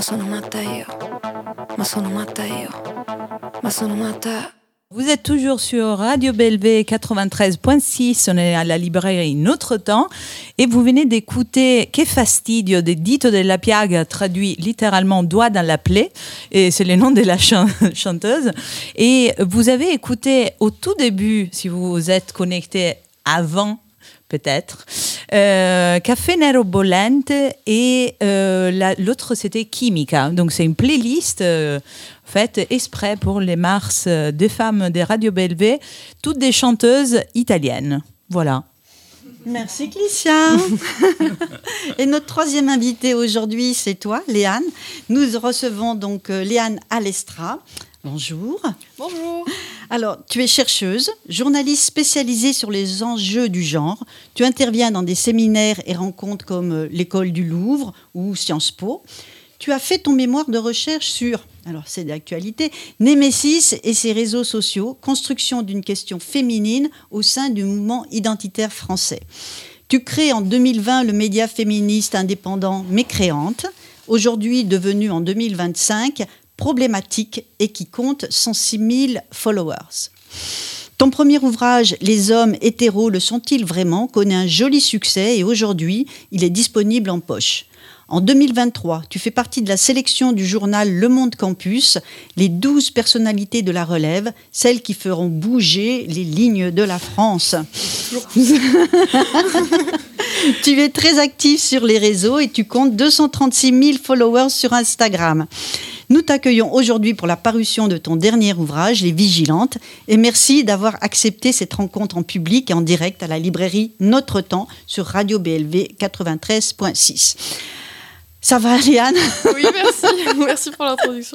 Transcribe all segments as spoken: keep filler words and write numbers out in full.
Sono matta io, ma sono matta io, ma sono matta. Vous êtes toujours sur Radio B L V quatre-vingt-treize point six, on est à la librairie Notre Temps et vous venez d'écouter Que fastidio de Dito della Piaga, traduit littéralement Doigt dans la plaie, et c'est le nom de la chan- chanteuse. Et vous avez écouté au tout début, si vous vous êtes connecté avant peut-être, euh, Café Nero Bollente et euh, la, l'autre c'était Chimica. Donc c'est une playlist euh, faite exprès pour les mars euh, des femmes de Radio B L V, toutes des chanteuses italiennes. Voilà. Merci Clissia. Et notre troisième invitée aujourd'hui, c'est toi, Léane. Nous recevons donc euh, Léane Alestra. Bonjour. Bonjour. Alors, tu es chercheuse, journaliste spécialisée sur les enjeux du genre. Tu interviens dans des séminaires et rencontres comme euh, l'École du Louvre ou Sciences Po. Tu as fait ton mémoire de recherche sur, alors c'est d'actualité, Némésis et ses réseaux sociaux, construction d'une question féminine au sein du mouvement identitaire français. Tu crées en deux mille vingt le média féministe indépendant Mécréante, aujourd'hui devenu en deux mille vingt-cinq problématique et qui compte cent six mille followers. Ton premier ouvrage, Les hommes hétéros le sont-ils vraiment, connaît un joli succès et aujourd'hui, il est disponible en poche. En deux mille vingt-trois, tu fais partie de la sélection du journal Le Monde Campus, les douze personnalités de la relève, celles qui feront bouger les lignes de la France. Tu es très actif sur les réseaux et tu comptes deux cent trente-six mille followers sur Instagram. Nous t'accueillons aujourd'hui pour la parution de ton dernier ouvrage, Les Vigilantes, et merci d'avoir accepté cette rencontre en public et en direct à la librairie Notre Temps sur Radio B L V quatre-vingt-treize point six. Ça va, Léane ? Oui, merci. Merci pour l'introduction.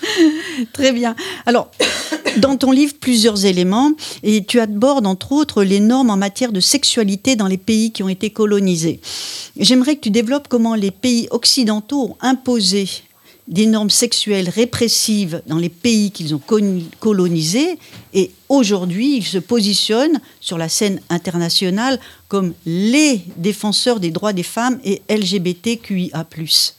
Très bien. Alors, dans ton livre, plusieurs éléments, et tu abordes entre autres les normes en matière de sexualité dans les pays qui ont été colonisés. J'aimerais que tu développes comment les pays occidentaux ont imposé des normes sexuelles répressives dans les pays qu'ils ont colonisés, et aujourd'hui, ils se positionnent sur la scène internationale comme les défenseurs des droits des femmes et L G B T Q I A plus.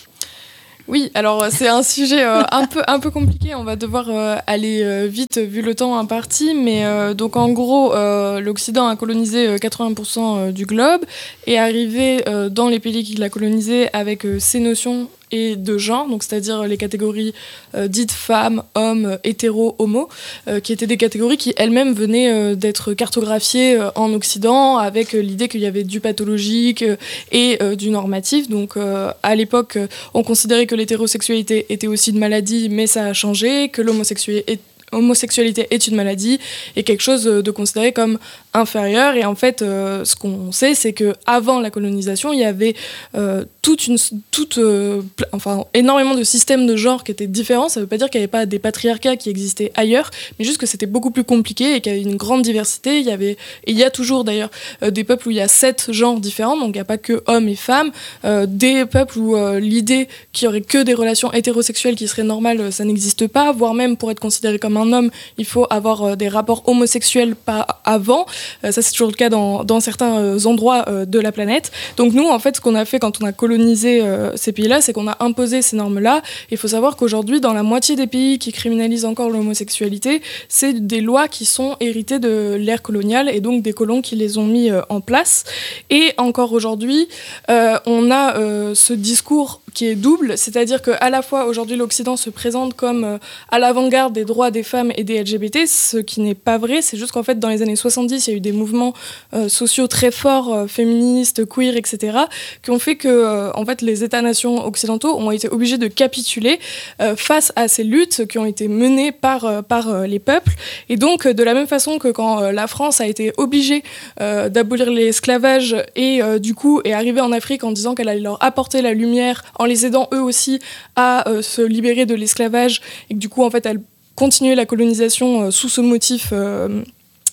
Oui, alors c'est un sujet euh, un peu un peu compliqué. On va devoir euh, aller euh, vite vu le temps imparti, mais euh, donc en gros, euh, l'Occident a colonisé euh, quatre-vingts pour cent du globe et est arrivé euh, dans les pays qu'il a colonisés avec euh, ces notions et de genre, donc c'est-à-dire les catégories euh, dites femmes, hommes, hétéros, homo, euh, qui étaient des catégories qui elles-mêmes venaient euh, d'être cartographiées euh, en Occident avec euh, l'idée qu'il y avait du pathologique euh, et euh, du normatif. Donc euh, à l'époque, euh, on considérait que l'hétérosexualité était aussi une maladie, mais ça a changé, que l'homosexualité est homosexualité est une maladie et quelque chose de considéré comme inférieur. Et en fait, euh, ce qu'on sait, c'est qu'avant la colonisation, il y avait euh, toute une, toute, euh, pl- enfin, énormément de systèmes de genre qui étaient différents. Ça ne veut pas dire qu'il n'y avait pas des patriarcats qui existaient ailleurs, mais juste que c'était beaucoup plus compliqué et qu'il y avait une grande diversité. Il y avait, et il y a toujours d'ailleurs euh, des peuples où il y a sept genres différents, donc il n'y a pas que hommes et femmes. Euh, des peuples où euh, l'idée qu'il n'y aurait que des relations hétérosexuelles qui seraient normales, ça n'existe pas, voire même pour être considéré comme un un homme, il faut avoir euh, des rapports homosexuels pas avant. Euh, ça, c'est toujours le cas dans, dans certains euh, endroits euh, de la planète. Donc nous, en fait, ce qu'on a fait quand on a colonisé euh, ces pays-là, c'est qu'on a imposé ces normes-là. Il faut savoir qu'aujourd'hui, dans la moitié des pays qui criminalisent encore l'homosexualité, c'est des lois qui sont héritées de l'ère coloniale et donc des colons qui les ont mis euh, en place. Et encore aujourd'hui, euh, on a euh, ce discours qui est double, c'est-à-dire qu'à la fois, aujourd'hui, l'Occident se présente comme euh, à l'avant-garde des droits des femmes et des L G B T, ce qui n'est pas vrai. C'est juste qu'en fait, dans les années soixante-dix, il y a eu des mouvements euh, sociaux très forts, euh, féministes, queer, et cetera, qui ont fait que euh, en fait, les États-nations occidentaux ont été obligés de capituler euh, face à ces luttes qui ont été menées par, euh, par euh, les peuples. Et donc, de la même façon que quand euh, la France a été obligée euh, d'abolir l'esclavage et euh, du coup est arrivée en Afrique en disant qu'elle allait leur apporter la lumière, en les aidant eux aussi à euh, se libérer de l'esclavage, et que du coup, en fait, elle continuer la colonisation euh, sous ce motif euh,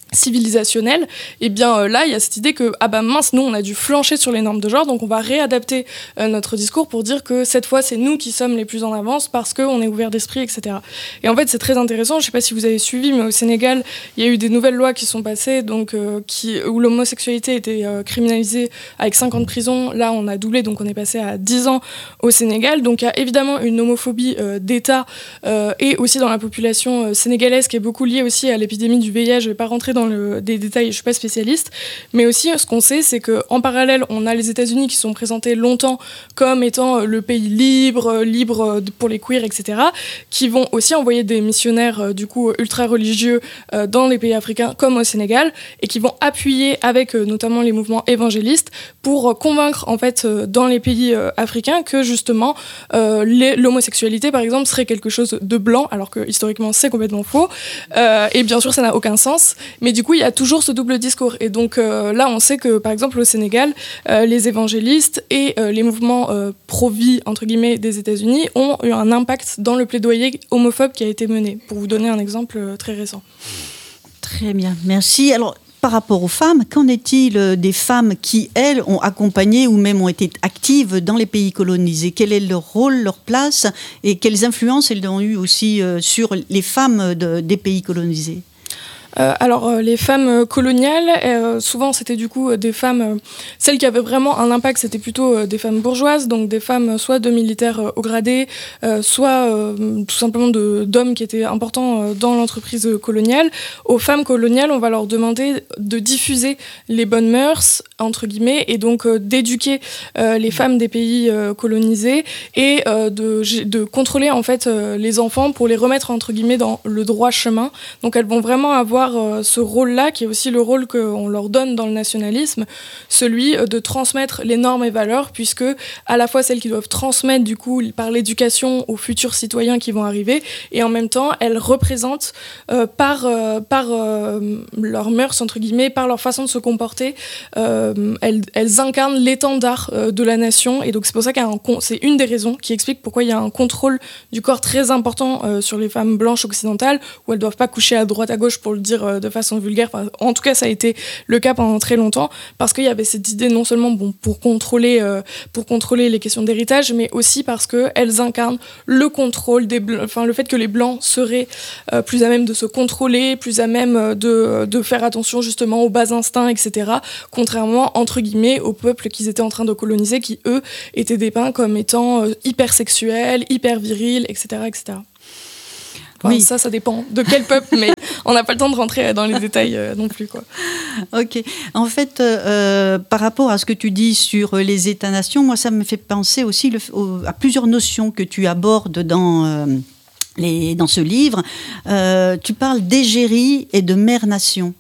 civilisationnelle, et bien euh, là il y a cette idée que ah bah mince, nous on a dû flancher sur les normes de genre, donc on va réadapter euh, notre discours pour dire que cette fois c'est nous qui sommes les plus en avance parce qu'on est ouvert d'esprit, et cetera. Et en fait c'est très intéressant, je sais pas si vous avez suivi, mais au Sénégal il y a eu des nouvelles lois qui sont passées, donc euh, qui, où l'homosexualité était euh, criminalisée avec cinq ans de prison. Là on a doublé, donc on est passé à dix ans au Sénégal. Donc il y a évidemment une homophobie euh, d'État euh, et aussi dans la population euh, sénégalaise qui est beaucoup liée aussi à l'épidémie du V I H. Je vais pas rentrer dans Dans le, des détails, je suis pas spécialiste, mais aussi ce qu'on sait, c'est qu'en parallèle, on a les États-Unis qui sont présentés longtemps comme étant le pays libre, libre pour les queers, et cetera, qui vont aussi envoyer des missionnaires du coup ultra religieux dans les pays africains comme au Sénégal, et qui vont appuyer avec notamment les mouvements évangélistes pour convaincre en fait dans les pays africains que justement euh, les, l'homosexualité par exemple serait quelque chose de blanc, alors que historiquement c'est complètement faux, euh, et bien sûr ça n'a aucun sens, mais du coup il y a toujours ce double discours. Et donc euh, là on sait que par exemple au Sénégal euh, les évangélistes et euh, les mouvements euh, pro-vie entre guillemets des États-Unis ont eu un impact dans le plaidoyer homophobe qui a été mené, pour vous donner un exemple euh, très récent. Très bien, merci. Alors par rapport aux femmes, qu'en est-il des femmes qui, elles, ont accompagné ou même ont été actives dans les pays colonisés? Quel est leur rôle, leur place, et quelles influences elles ont eues aussi euh, sur les femmes de, des pays colonisés? Euh, alors euh, les femmes euh, coloniales, euh, souvent c'était du coup euh, des femmes, euh, celles qui avaient vraiment un impact, c'était plutôt euh, des femmes bourgeoises, donc des femmes euh, soit de militaires euh, haut gradés, euh, soit euh, tout simplement de, d'hommes qui étaient importants euh, dans l'entreprise euh, coloniale. Aux femmes coloniales, on va leur demander de diffuser les bonnes mœurs, entre guillemets, et donc euh, d'éduquer euh, les femmes des pays euh, colonisés et euh, de, de contrôler en fait euh, les enfants pour les remettre entre guillemets dans le droit chemin. Donc elles vont vraiment avoir ce rôle-là, qui est aussi le rôle qu'on leur donne dans le nationalisme, celui de transmettre les normes et valeurs, puisque à la fois celles qui doivent transmettre du coup par l'éducation aux futurs citoyens qui vont arriver, et en même temps elles représentent euh, par, euh, par euh, leurs mœurs entre guillemets, par leur façon de se comporter, euh, elles, elles incarnent l'étendard euh, de la nation. Et donc c'est pour ça qu'il y a un con- c'est une des raisons qui explique pourquoi il y a un contrôle du corps très important euh, sur les femmes blanches occidentales, où elles doivent pas coucher à droite à gauche pour le dire de façon vulgaire. Enfin, en tout cas ça a été le cas pendant très longtemps, parce qu'il y avait cette idée non seulement bon, pour, contrôler, euh, pour contrôler les questions d'héritage, mais aussi parce qu'elles incarnent le contrôle des blancs, enfin, le fait que les blancs seraient euh, plus à même de se contrôler, plus à même de, de faire attention justement aux bas instincts, et cetera, contrairement entre guillemets aux peuples qu'ils étaient en train de coloniser, qui eux étaient dépeints comme étant euh, hyper sexuels, hyper virils, et cetera, et cetera. Enfin, oui. Ça, ça dépend de quel peuple, mais on n'a pas le temps de rentrer dans les détails euh, non plus, quoi. Ok. En fait, euh, par rapport à ce que tu dis sur les États-nations, moi, ça me fait penser aussi le, au, à plusieurs notions que tu abordes dans, euh, les, dans ce livre. Euh, tu parles d'égérie et de mère-nation.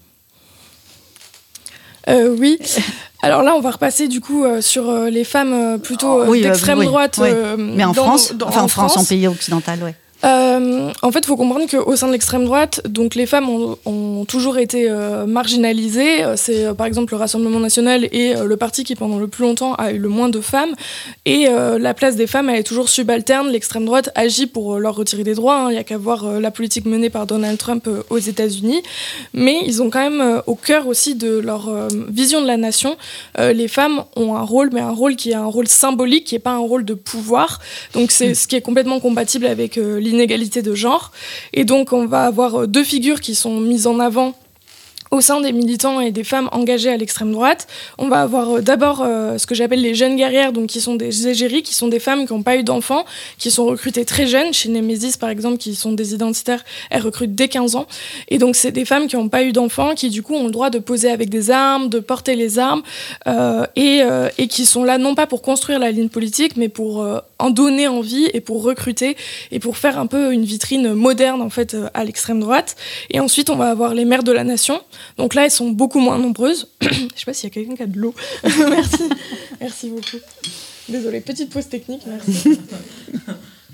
Euh, oui. Alors là, on va repasser du coup euh, sur euh, les femmes euh, plutôt euh, oui, d'extrême oui, droite. Oui. Euh, mais en dans, France, dans, enfin en, en France, France, en pays occidental, oui. Euh, en fait, il faut comprendre qu'au sein de l'extrême droite, donc les femmes ont, ont toujours été euh, marginalisées. C'est euh, par exemple le Rassemblement national et euh, le parti qui pendant le plus longtemps a eu le moins de femmes. Et euh, la place des femmes, elle est toujours subalterne. L'extrême droite agit pour euh, leur retirer des droits. Il n'y a qu'à voir euh, la politique menée par Donald Trump euh, aux États-Unis. Mais ils ont quand même euh, au cœur aussi de leur euh, vision de la nation. Euh, les femmes ont un rôle, mais un rôle qui est un rôle symbolique, qui n'est pas un rôle de pouvoir. Donc c'est mmh. ce qui est complètement compatible avec euh, l'inégalité de genre. Et donc on va avoir deux figures qui sont mises en avant au sein des militants et des femmes engagées à l'extrême droite. On va avoir euh, d'abord euh, ce que j'appelle les jeunes guerrières, donc qui sont des égéries, qui sont des femmes qui n'ont pas eu d'enfants, qui sont recrutées très jeunes. Chez Nemesis, par exemple, qui sont des identitaires, elles recrutent dès quinze ans. Et donc, c'est des femmes qui n'ont pas eu d'enfants, qui du coup ont le droit de poser avec des armes, de porter les armes, euh, et, euh, et qui sont là non pas pour construire la ligne politique, mais pour euh, en donner envie et pour recruter et pour faire un peu une vitrine moderne, en fait, à l'extrême droite. Et ensuite, on va avoir les mères de la nation. Donc là, elles sont beaucoup moins nombreuses. Je ne sais pas s'il y a quelqu'un qui a de l'eau. Merci. Merci beaucoup. Désolée, petite pause technique, merci.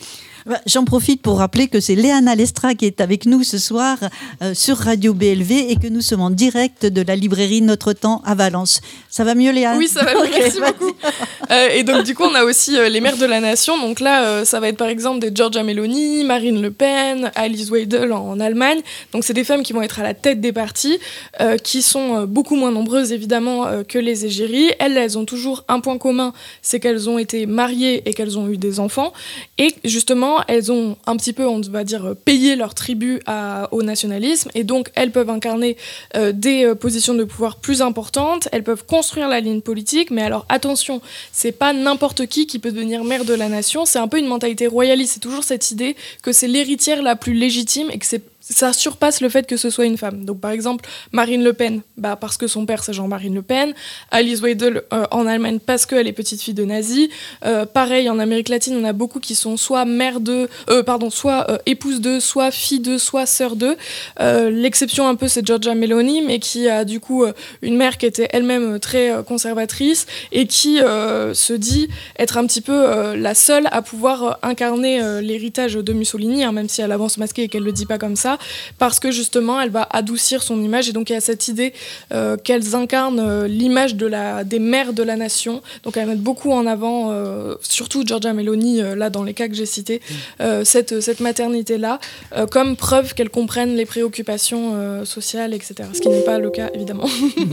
J'en profite pour rappeler que c'est Léana Lestra qui est avec nous ce soir euh, sur Radio B L V et que nous sommes en direct de la librairie Notre Temps à Valence. Ça va mieux, Léa? Oui, ça va mieux, okay, merci beaucoup. Euh, et donc, du coup, on a aussi euh, les mères de la nation. Donc là, euh, ça va être par exemple des Giorgia Meloni, Marine Le Pen, Alice Weidel en, en Allemagne. Donc, c'est des femmes qui vont être à la tête des partis, euh, qui sont euh, beaucoup moins nombreuses, évidemment, euh, que les égéries. Elles, elles ont toujours un point commun, c'est qu'elles ont été mariées et qu'elles ont eu des enfants. Et justement, elles ont un petit peu, on va dire, payé leur tribut à, au nationalisme, et donc elles peuvent incarner euh, des euh, positions de pouvoir plus importantes, elles peuvent construire la ligne politique, mais alors attention, c'est pas n'importe qui qui peut devenir mère de la nation, c'est un peu une mentalité royaliste, c'est toujours cette idée que c'est l'héritière la plus légitime et que c'est ça surpasse le fait que ce soit une femme. Donc par exemple, Marine Le Pen, bah, parce que son père c'est Jean-Marie Le Pen, Alice Weidel euh, en Allemagne parce qu'elle est petite fille de nazi, euh, pareil en Amérique latine on a beaucoup qui sont soit mère de, euh, pardon, soit euh, épouse de, soit fille de, soit sœur de. Euh, l'exception un peu c'est Giorgia Meloni, mais qui a du coup euh, une mère qui était elle-même très euh, conservatrice et qui euh, se dit être un petit peu euh, la seule à pouvoir euh, incarner euh, l'héritage de Mussolini, hein, même si elle avance masquée et qu'elle le dit pas comme ça, parce que justement elle va adoucir son image, et donc il y a cette idée euh, qu'elles incarnent euh, l'image de la, des mères de la nation, donc elles mettent beaucoup en avant, euh, surtout Giorgia Meloni, euh, là dans les cas que j'ai cités, euh, cette, cette maternité-là, euh, comme preuve qu'elles comprennent les préoccupations euh, sociales, et cetera, ce qui n'est pas le cas évidemment.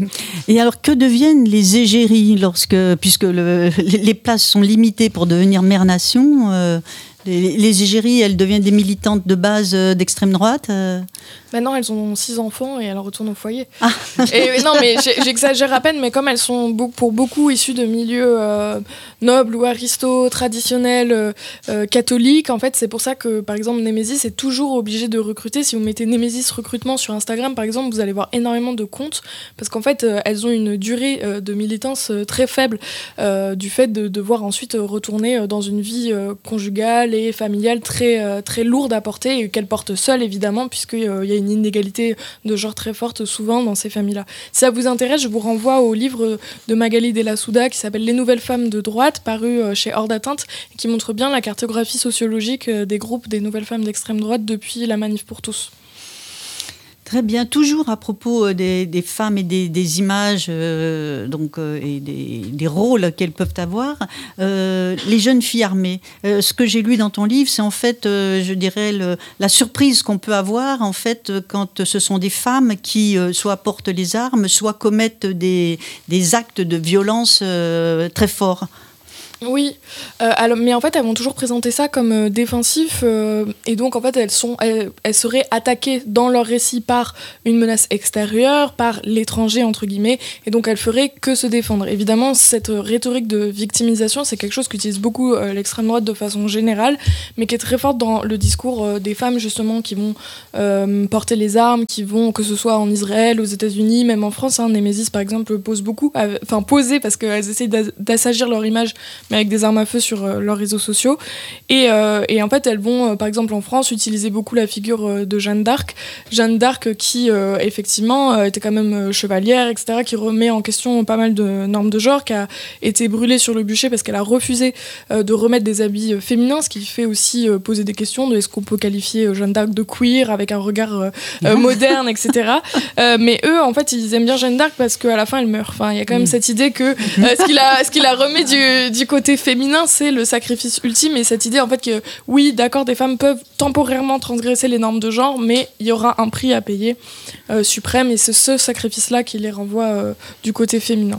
Et alors que deviennent les égéries lorsque, puisque le, les places sont limitées pour devenir mère-nation, euh, Les, les égéries, elles deviennent des militantes de base euh, d'extrême droite euh... Maintenant, elles ont six enfants et elles retournent au foyer. Ah. Et, non, mais j'exagère à peine, mais comme elles sont beaucoup, pour beaucoup issues de milieux euh, nobles ou aristos, traditionnels, euh, euh, catholiques, en fait, c'est pour ça que, par exemple, Némésis est toujours obligé de recruter. Si vous mettez Némésis recrutement sur Instagram, par exemple, vous allez voir énormément de comptes, parce qu'en fait, euh, elles ont une durée euh, de militance euh, très faible, euh, du fait de devoir ensuite retourner euh, dans une vie euh, conjugale et familiale très, euh, très lourde à porter, et qu'elles portent seules, évidemment, puisqu'il euh, y a une inégalité de genre très forte souvent dans ces familles-là. Si ça vous intéresse, je vous renvoie au livre de Magali Della Souda qui s'appelle Les nouvelles femmes de droite, paru chez Hors d'atteinte, et qui montre bien la cartographie sociologique des groupes des nouvelles femmes d'extrême droite depuis la Manif pour tous. Très bien. Toujours à propos des, des femmes et des, des images euh, donc, euh, et des, des rôles qu'elles peuvent avoir, euh, les jeunes filles armées. Euh, ce que j'ai lu dans ton livre, c'est en fait, euh, je dirais, le, la surprise qu'on peut avoir en fait, quand ce sont des femmes qui euh, soit portent les armes, soit commettent des, des actes de violence euh, très forts. Oui, euh, alors, mais en fait elles vont toujours présenter ça comme euh, défensif euh, et donc en fait elles, sont, elles, elles seraient attaquées dans leur récit par une menace extérieure, par l'étranger entre guillemets, et donc elles feraient que se défendre. Évidemment cette euh, rhétorique de victimisation c'est quelque chose qu'utilise beaucoup euh, l'extrême droite de façon générale, mais qui est très forte dans le discours euh, des femmes justement qui vont euh, porter les armes, qui vont, que ce soit en Israël, aux États-Unis, même en France, hein, Némésis par exemple pose beaucoup, enfin poser parce qu'elles essayent d'assagir leur image avec des armes à feu sur euh, leurs réseaux sociaux. Et, euh, et en fait, elles vont, euh, par exemple en France, utiliser beaucoup la figure euh, de Jeanne d'Arc. Jeanne d'Arc qui, euh, effectivement, euh, était quand même euh, chevalière, et cetera, qui remet en question pas mal de normes de genre, qui a été brûlée sur le bûcher parce qu'elle a refusé euh, de remettre des habits euh, féminins, ce qui fait aussi euh, poser des questions de est-ce qu'on peut qualifier euh, Jeanne d'Arc de queer avec un regard euh, euh, moderne, et cetera. Euh, mais eux, en fait, ils aiment bien Jeanne d'Arc parce qu'à la fin, elle meurt. Enfin, il y a quand même cette idée que euh, ce qu'il a, ce qu'il a remet du, du côté féminin, c'est le sacrifice ultime, et cette idée en fait que oui, d'accord, des femmes peuvent temporairement transgresser les normes de genre, mais il y aura un prix à payer euh, suprême, et c'est ce sacrifice-là qui les renvoie euh, du côté féminin.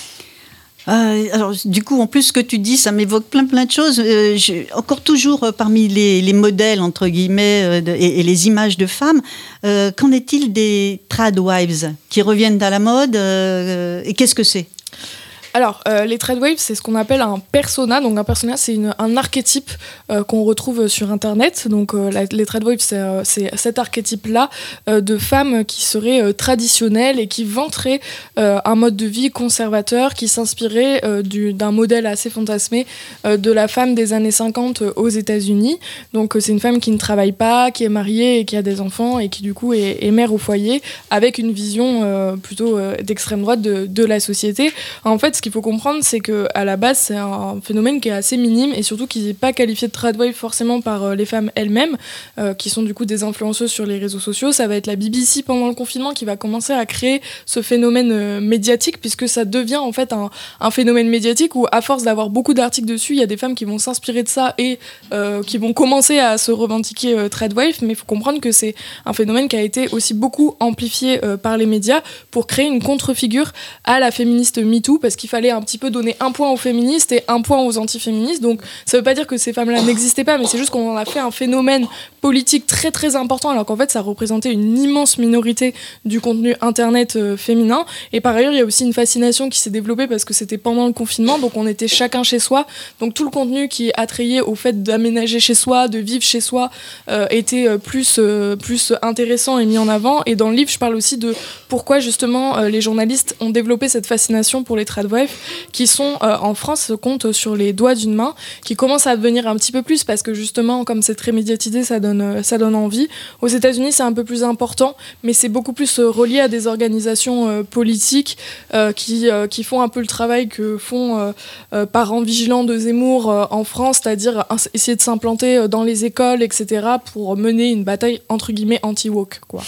Euh, alors, du coup, en plus, ce que tu dis, ça m'évoque plein, plein de choses. Euh, je, encore toujours euh, parmi les, les modèles, entre guillemets, euh, de, et, et les images de femmes, euh, qu'en est-il des tradwives qui reviennent à la mode euh, et qu'est-ce que c'est ? Alors, euh, les tradwives, c'est ce qu'on appelle un persona. Donc, un persona, c'est une, un archétype euh, qu'on retrouve sur Internet. Donc, euh, la, les tradwives, c'est, euh, c'est cet archétype-là euh, de femmes qui seraient euh, traditionnelles et qui vanteraient euh, un mode de vie conservateur qui s'inspirait euh, du, d'un modèle assez fantasmé euh, de la femme des années cinquante aux États-Unis. Donc, euh, c'est une femme qui ne travaille pas, qui est mariée et qui a des enfants et qui, du coup, est, est mère au foyer avec une vision euh, plutôt euh, d'extrême droite de, de la société. En fait, ce qui qu'il faut comprendre, c'est qu'à la base, c'est un phénomène qui est assez minime et surtout qui n'est pas qualifié de tradwife forcément par euh, les femmes elles-mêmes, euh, qui sont du coup des influenceuses sur les réseaux sociaux. Ça va être la B B C pendant le confinement qui va commencer à créer ce phénomène euh, médiatique, puisque ça devient en fait un, un phénomène médiatique où, à force d'avoir beaucoup d'articles dessus, il y a des femmes qui vont s'inspirer de ça et euh, qui vont commencer à se revendiquer euh, tradwife. Mais il faut comprendre que c'est un phénomène qui a été aussi beaucoup amplifié euh, par les médias pour créer une contre-figure à la féministe MeToo, parce qu'il fallait un petit peu donner un point aux féministes et un point aux antiféministes. Donc ça veut pas dire que ces femmes-là n'existaient pas, mais c'est juste qu'on en a fait un phénomène politique très très important, alors qu'en fait ça représentait une immense minorité du contenu internet euh, féminin. Et par ailleurs, il y a aussi une fascination qui s'est développée parce que c'était pendant le confinement, donc on était chacun chez soi, donc tout le contenu qui attrayait au fait d'aménager chez soi, de vivre chez soi, euh, était euh, plus, euh, plus intéressant et mis en avant. Et dans le livre, je parle aussi de pourquoi justement euh, les journalistes ont développé cette fascination pour les tradwives, qui sont euh, en France, se comptent sur les doigts d'une main, qui commencent à devenir un petit peu plus, parce que justement, comme c'est très médiatisé, ça donne, euh, ça donne envie. Aux États-Unis, c'est un peu plus important, mais c'est beaucoup plus euh, relié à des organisations euh, politiques euh, qui, euh, qui font un peu le travail que font euh, euh, parents vigilants de Zemmour euh, en France, c'est-à-dire euh, essayer de s'implanter dans les écoles, et cetera, pour mener une bataille entre guillemets anti-woke, quoi.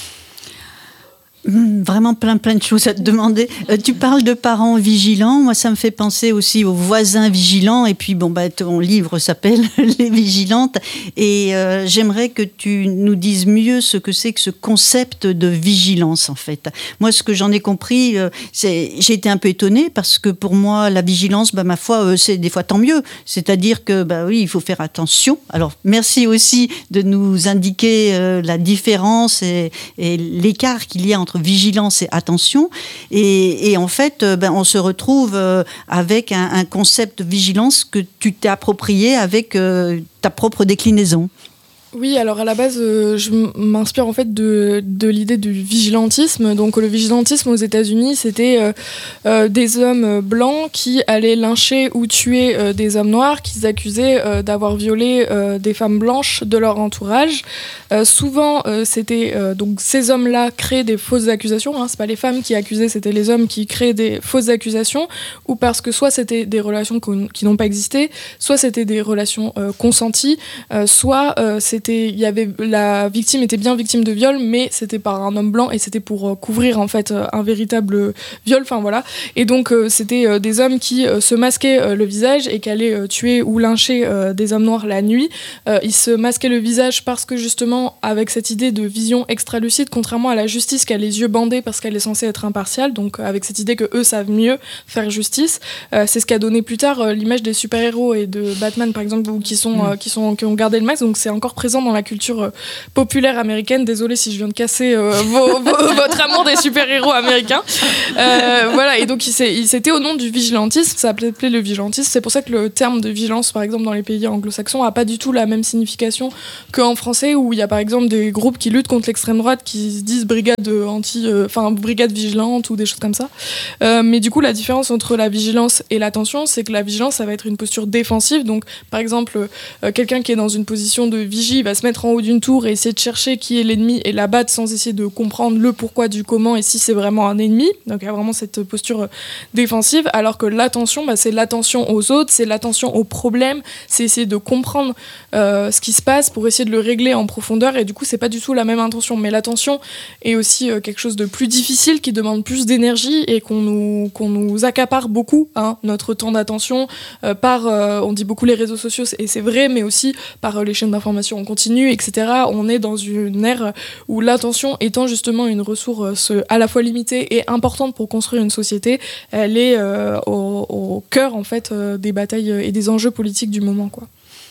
Mmh, vraiment plein plein de choses à te demander. Euh, tu parles de parents vigilants. Moi, ça me fait penser aussi aux voisins vigilants. Et puis, bon, bah, ton livre s'appelle Les Vigilantes. Et euh, j'aimerais que tu nous dises mieux ce que c'est que ce concept de vigilance, en fait. Moi, ce que j'en ai compris, euh, c'est, j'ai été un peu étonnée parce que pour moi, la vigilance, bah, ma foi, euh, c'est des fois tant mieux. C'est-à-dire que, bah oui, il faut faire attention. Alors, merci aussi de nous indiquer euh, la différence et, et l'écart qu'il y a entre vigilance et attention, et, et en fait ben, on se retrouve euh, avec un, un concept de vigilance que tu t'es approprié avec euh, ta propre déclinaison. Oui, alors à la base, euh, je m'inspire en fait de, de l'idée du vigilantisme. Donc le vigilantisme aux États-Unis, c'était euh, euh, des hommes blancs qui allaient lyncher ou tuer euh, des hommes noirs qu'ils accusaient euh, d'avoir violé euh, des femmes blanches de leur entourage. Euh, souvent, euh, c'était euh, donc ces hommes-là créaient des fausses accusations. Hein, c'est pas les femmes qui accusaient, c'était les hommes qui créaient des fausses accusations, ou parce que soit c'était des relations qui n'ont pas existé, soit c'était des relations euh, consenties, euh, soit euh, c'était il y avait, la victime était bien victime de viol, mais c'était par un homme blanc et c'était pour euh, couvrir en fait euh, un véritable viol. Enfin voilà. Et donc euh, c'était euh, des hommes qui euh, se masquaient euh, le visage et qui allaient euh, tuer ou lyncher euh, des hommes noirs la nuit. Euh, ils se masquaient le visage parce que justement, avec cette idée de vision extra-lucide, contrairement à la justice qui a les yeux bandés parce qu'elle est censée être impartiale, donc euh, avec cette idée que eux savent mieux faire justice, euh, c'est ce qui a donné plus tard euh, l'image des super-héros et de Batman par exemple, qui sont euh, qui sont qui ont gardé le masque. Donc c'est encore présent dans la culture euh, populaire américaine. Désolée si je viens de casser euh, vos, vos, votre amour des super-héros américains. Euh, voilà, et donc il, s'est, il c'était au nom du vigilantisme, ça s'appelait le vigilantisme. C'est pour ça que le terme de vigilance, par exemple, dans les pays anglo-saxons, n'a pas du tout la même signification qu'en français, où il y a par exemple des groupes qui luttent contre l'extrême droite qui se disent brigade anti, enfin euh, brigade vigilante ou des choses comme ça. Euh, mais du coup, la différence entre la vigilance et l'attention, c'est que la vigilance, ça va être une posture défensive. Donc, par exemple, euh, quelqu'un qui est dans une position de vigie va se mettre en haut d'une tour et essayer de chercher qui est l'ennemi et l'abattre sans essayer de comprendre le pourquoi du comment et si c'est vraiment un ennemi. Donc il y a vraiment cette posture défensive, alors que l'attention, bah, c'est l'attention aux autres, c'est l'attention aux problèmes, c'est essayer de comprendre euh, ce qui se passe pour essayer de le régler en profondeur, et du coup c'est pas du tout la même intention. Mais l'attention est aussi euh, quelque chose de plus difficile, qui demande plus d'énergie et qu'on nous, qu'on nous accapare beaucoup, hein, notre temps d'attention, euh, par, euh, on dit beaucoup les réseaux sociaux, et c'est vrai, mais aussi par euh, les chaînes d'information en continu, et cetera. On est dans une ère où l'attention étant justement une ressource à la fois limitée et importante pour construire une société, elle est euh, au, au cœur en fait euh, des batailles et des enjeux politiques du moment, quoi.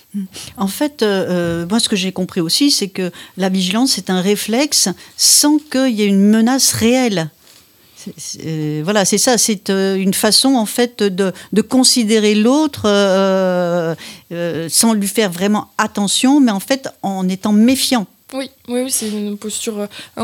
En fait, euh, moi, ce que j'ai compris aussi, c'est que la vigilance, c'est un réflexe sans qu'il y ait une menace réelle. C'est, c'est, euh, voilà, c'est ça, c'est euh, une façon en fait de, de considérer l'autre euh, euh, sans lui faire vraiment attention, mais en fait en étant méfiant. Oui, oui, oui, c'est une posture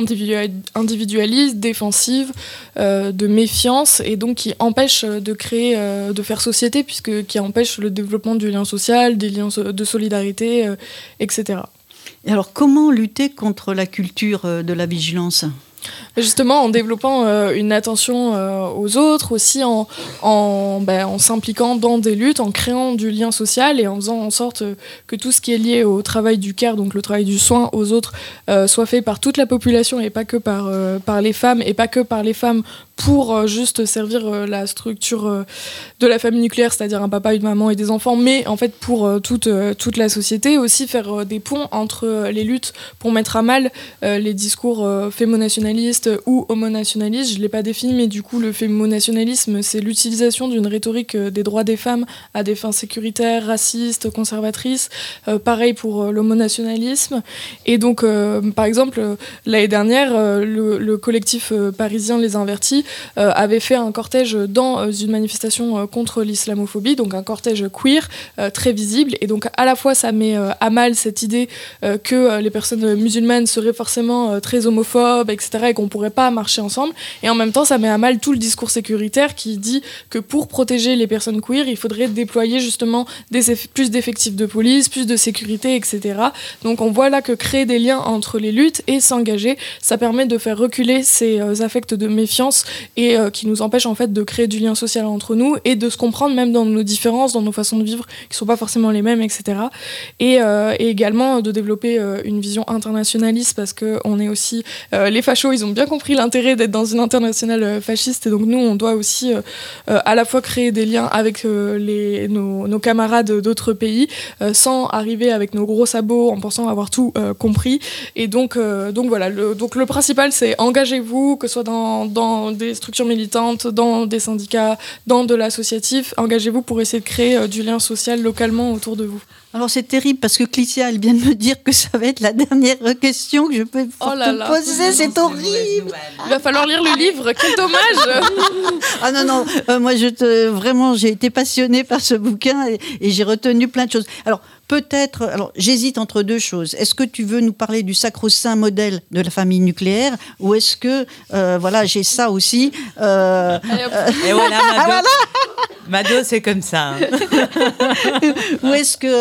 individualiste, défensive, euh, de méfiance, et donc qui empêche de créer, euh, de faire société, puisque qui empêche le développement du lien social, des liens de solidarité, euh, et cetera. Et alors, comment lutter contre la culture de la vigilance ? Justement, en développant euh, une attention euh, aux autres, aussi en, en, ben, en s'impliquant dans des luttes, en créant du lien social et en faisant en sorte euh, que tout ce qui est lié au travail du care, donc le travail du soin aux autres, euh, soit fait par toute la population et pas que par, euh, par les femmes, et pas que par les femmes pour euh, juste servir euh, la structure euh, de la famille nucléaire, c'est-à-dire un papa, une maman et des enfants, mais en fait pour euh, toute, euh, toute la société, aussi faire euh, des ponts entre euh, les luttes pour mettre à mal euh, les discours euh, fémonationalistes ou homonationalistes. Je ne l'ai pas défini, mais du coup le fémonationalisme, c'est l'utilisation d'une rhétorique euh, des droits des femmes à des fins sécuritaires, racistes, conservatrices. Euh, pareil pour euh, l'homonationalisme. Et donc, euh, par exemple, euh, l'année dernière, euh, le, le collectif euh, parisien Les Invertis Euh, avait fait un cortège dans euh, une manifestation euh, contre l'islamophobie, donc un cortège queer euh, très visible, et donc à la fois ça met euh, à mal cette idée euh, que euh, les personnes musulmanes seraient forcément euh, très homophobes, et cetera, et qu'on pourrait pas marcher ensemble, et en même temps ça met à mal tout le discours sécuritaire qui dit que pour protéger les personnes queer, il faudrait déployer justement des eff- plus d'effectifs de police, plus de sécurité, et cetera. Donc on voit là que créer des liens entre les luttes et s'engager, ça permet de faire reculer ces euh, affects de méfiance et euh, qui nous empêche en fait de créer du lien social entre nous et de se comprendre même dans nos différences, dans nos façons de vivre qui sont pas forcément les mêmes, et cetera. Et, euh, et également de développer euh, une vision internationaliste, parce que on est aussi euh, les fachos, ils ont bien compris l'intérêt d'être dans une internationale euh, fasciste, et donc nous on doit aussi euh, euh, à la fois créer des liens avec euh, les, nos, nos camarades d'autres pays euh, sans arriver avec nos gros sabots en pensant avoir tout euh, compris. Et donc, euh, donc voilà, le, donc le principal c'est engagez-vous, que ce soit dans, dans des structures militantes, dans des syndicats, dans de l'associatif. Engagez-vous pour essayer de créer euh, du lien social localement autour de vous. Alors c'est terrible parce que Clytia, elle vient de me dire que ça va être la dernière question que je peux Oh là te là. poser, c'est horrible. Il va falloir lire le livre, quel dommage. Ah non, non, euh, moi je te, vraiment j'ai été passionnée par ce bouquin et, et j'ai retenu plein de choses. Alors peut-être, alors j'hésite entre deux choses. Est-ce que tu veux nous parler du sacro-saint modèle de la famille nucléaire, ou est-ce que, euh, voilà, j'ai ça aussi euh, Et voilà, Mado, Mado c'est comme ça. Hein. Ou est-ce que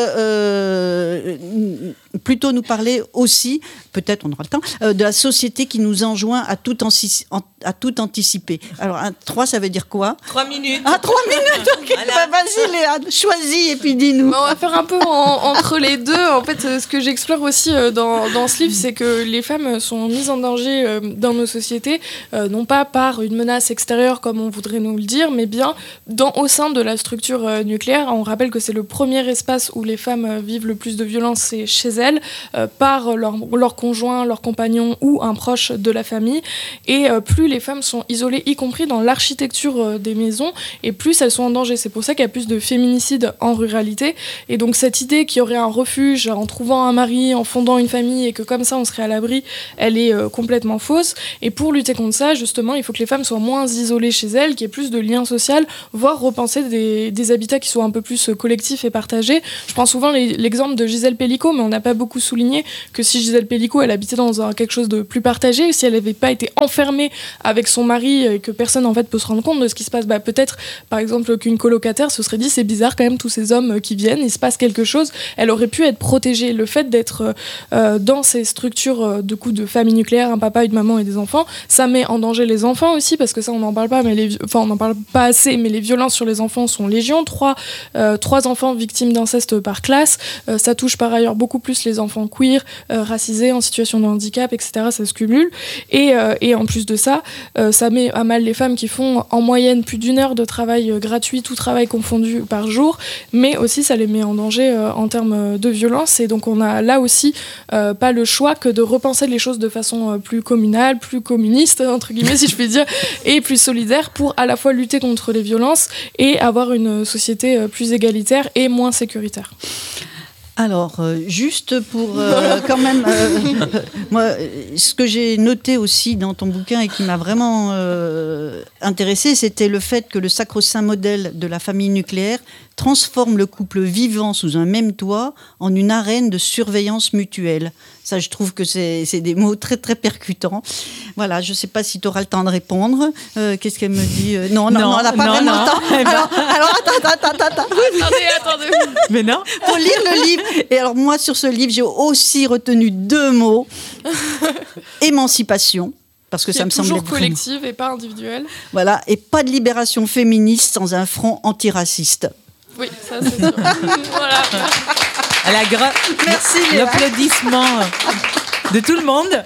euh, plutôt nous parler aussi, peut-être on aura le temps, euh, de la société qui nous enjoint à tout, anci- à tout anticiper. Alors un, trois, ça veut dire quoi? Trois minutes. Ah, trois minutes. Ok. Voilà. Bah, vas-y Léa, choisis et puis dis-nous. On va faire un peu en, entre les deux. En fait, ce que j'explore aussi dans, dans ce livre, c'est que les femmes sont mises en danger dans nos sociétés, non pas par une menace extérieure comme on voudrait nous le dire, mais bien dans, au sein de la structure nucléaire. On rappelle que c'est le premier espace où les femmes vivent le plus de violence, c'est chez elles, par leur, leur conjoint, leur compagnon ou un proche de la famille. Et plus les femmes sont isolées, y compris dans l'architecture des maisons, et plus elles sont en danger. C'est pour ça qu'il y a plus de féminicides en ruralité. Et donc cette idée qu'il y aurait un refuge en trouvant un mari, en fondant une famille, et que comme ça on serait à l'abri, elle est euh, complètement fausse. Et pour lutter contre ça, justement, il faut que les femmes soient moins isolées chez elles, qu'il y ait plus de liens sociaux, voire repenser des, des habitats qui soient un peu plus collectifs et partagés. Je prends souvent les, l'exemple de Gisèle Pellicot, mais on n'a pas beaucoup souligné que si Gisèle Pellicot, elle habitait dans un, quelque chose de plus partagé, si elle n'avait pas été enfermée avec son mari et que personne en fait peut se rendre compte de ce qui se passe, bah, peut-être par exemple qu'une colocataire se serait dit c'est bizarre quand même tous ces hommes qui viennent, il se passe quelque chose, elle aurait pu être protégée. Le fait d'être euh, dans ces structures euh, de coup de famille nucléaire, un papa, une maman et des enfants, ça met en danger les enfants aussi, parce que ça on n'en parle pas, mais les, enfin on n'en parle pas assez, mais les violences sur les enfants sont légion. Trois, euh, trois enfants victimes d'inceste par classe, euh, ça touche par ailleurs beaucoup plus les enfants queer, euh, racisés, en situation de handicap, et cetera. Ça se cumule. Et, euh, et en plus de ça, euh, ça met à mal les femmes qui font en moyenne plus d'une heure de travail euh, gratuit, tout travail confondu par jour, mais aussi ça les met en danger euh, en termes de violence. Et donc on a là aussi euh, pas le choix que de repenser les choses de façon euh, plus communale, plus communiste, entre guillemets si je puis dire, et plus solidaire pour à la fois lutter contre les violences et avoir une société euh, plus égalitaire et moins sécuritaire. Alors, euh, juste pour euh, quand même, euh, moi, ce que j'ai noté aussi dans ton bouquin et qui m'a vraiment euh, intéressée, c'était le fait que le sacro-saint modèle de la famille nucléaire transforme le couple vivant sous un même toit en une arène de surveillance mutuelle. Ça, je trouve que c'est, c'est des mots très, très percutants. Voilà, je ne sais pas si tu auras le temps de répondre. Euh, qu'est-ce qu'elle me dit euh, Non, non, non, non, elle n'a pas non, vraiment non. le temps. Alors, alors, attends, attends, attends, attends. Attendez, attendez. Mais non. Pour lire le livre. Et alors, moi, sur ce livre, j'ai aussi retenu deux mots. Émancipation. parce que Qui ça est me semble toujours vraiment- collective et pas individuelle. Voilà, et pas de libération féministe sans un front antiraciste. Oui, ça c'est sûr. Voilà. À la gra- Merci, Léa. L'applaudissement de tout le monde.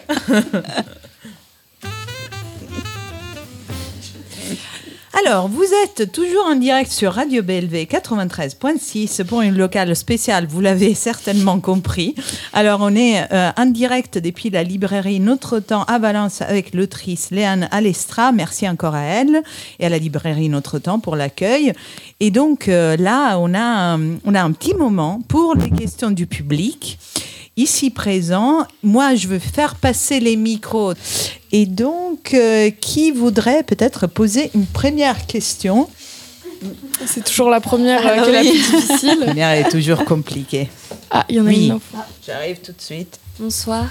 Alors, vous êtes toujours en direct sur Radio B L V quatre-vingt-treize virgule six pour une locale spéciale, vous l'avez certainement compris. Alors, on est euh, en direct depuis la librairie Notre Temps à Valence avec l'autrice Léane Alestra. Merci encore à elle et à la librairie Notre Temps pour l'accueil. Et donc, euh, là, on a, un, on a un petit moment pour les questions du public. Ici présent, moi, je veux faire passer les micros. Et donc, euh, qui voudrait peut-être poser une première question ? C'est toujours la première euh, Ah, qui est la oui. plus difficile. La première est toujours compliquée. Ah, il y en a Oui. une. J'arrive tout de suite. Bonsoir.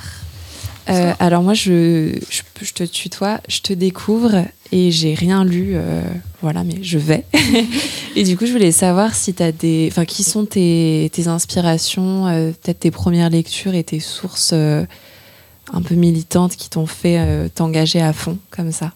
Euh, alors moi, je, je, je te tutoie, je te découvre et j'ai rien lu, euh, voilà, mais je vais. Et du coup, je voulais savoir si t'as des, enfin, qui sont tes, tes inspirations, euh, peut-être tes premières lectures et tes sources euh, un peu militantes qui t'ont fait euh, t'engager à fond comme ça.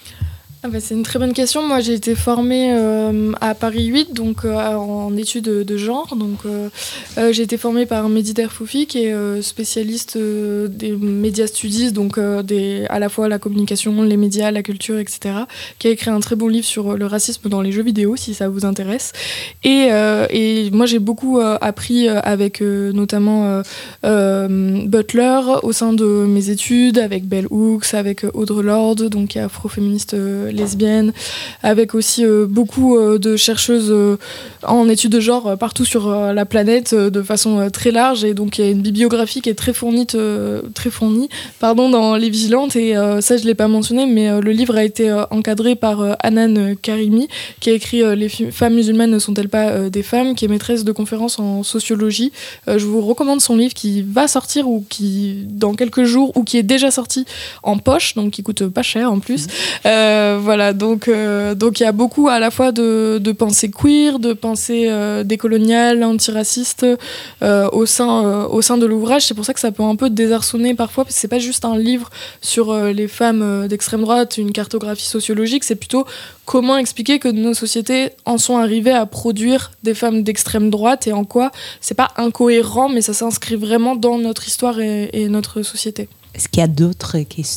Ah bah, c'est une très bonne question. Moi, j'ai été formée euh, à Paris huit, donc euh, en études de, de genre. Donc, euh, euh, j'ai été formée par Mehdi Derfoufi, qui est euh, spécialiste euh, des médias studies, donc euh, des, à la fois la communication, les médias, la culture, et cetera, qui a écrit un très bon livre sur le racisme dans les jeux vidéo, si ça vous intéresse. Et, euh, et moi, j'ai beaucoup euh, appris avec euh, notamment euh, euh, Butler au sein de mes études, avec Bell Hooks, avec Audre Lorde, donc qui est afroféministe euh, lesbienne, avec aussi euh, beaucoup euh, de chercheuses euh, en études de genre euh, partout sur euh, la planète euh, de façon euh, très large, et donc il y a une bibliographie qui est très fournie, euh, très fournie pardon, dans Les Vigilantes, et euh, ça je ne l'ai pas mentionné, mais euh, le livre a été euh, encadré par euh, Hanan Karimi, qui a écrit euh, Les fi- femmes musulmanes ne sont-elles pas euh, des femmes, qui est maîtresse de conférences en sociologie. Euh, je vous recommande son livre qui va sortir ou qui dans quelques jours, ou qui est déjà sorti en poche, donc qui coûte pas cher en plus. Mmh. Euh, Voilà, donc euh, donc il y a beaucoup à la fois de, de pensée queer, de pensée euh, décoloniale, antiraciste euh, au sein euh, au sein de l'ouvrage. C'est pour ça que ça peut un peu désarçonner parfois, parce que c'est pas juste un livre sur euh, les femmes euh, d'extrême droite, une cartographie sociologique. C'est plutôt comment expliquer que nos sociétés en sont arrivées à produire des femmes d'extrême droite, et en quoi c'est pas incohérent, mais ça s'inscrit vraiment dans notre histoire et, et notre société. Est-ce qu'il y a d'autres questions ?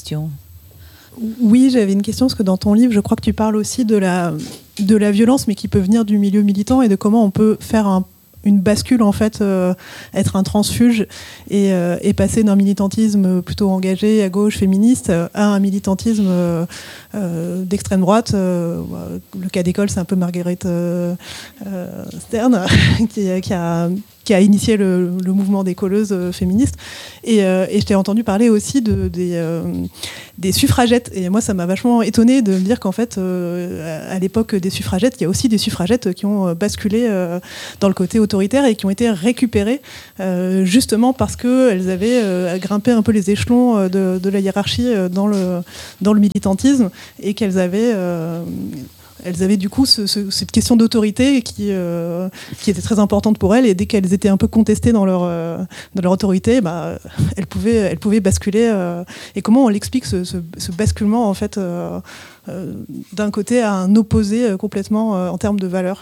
Oui, j'avais une question, parce que dans ton livre, je crois que tu parles aussi de la, de la violence, mais qui peut venir du milieu militant, et de comment on peut faire un, une bascule, en fait, euh, être un transfuge, et, euh, et passer d'un militantisme plutôt engagé, à gauche, féministe, à un militantisme euh, euh, d'extrême droite. Euh, le cas d'école, c'est un peu Marguerite euh, euh, Stern, qui, qui a... qui a initié le, le mouvement des colleuses euh, féministes. Et, euh, et je t'ai entendu parler aussi de, des, euh, des suffragettes. Et moi, ça m'a vachement étonnée de me dire qu'en fait, euh, à l'époque des suffragettes, il y a aussi des suffragettes qui ont basculé euh, dans le côté autoritaire et qui ont été récupérées euh, justement parce qu'elles avaient euh, grimpé un peu les échelons de, de la hiérarchie dans le, dans le militantisme, et qu'elles avaient... Euh, Elles avaient du coup ce, ce, cette question d'autorité qui, euh, qui était très importante pour elles, et dès qu'elles étaient un peu contestées dans leur, euh, dans leur autorité, bah, elles, pouvaient, elles pouvaient basculer. Euh, et comment on l'explique, ce, ce, ce basculement en fait, euh, euh, d'un côté à un opposé euh, complètement euh, en termes de valeurs?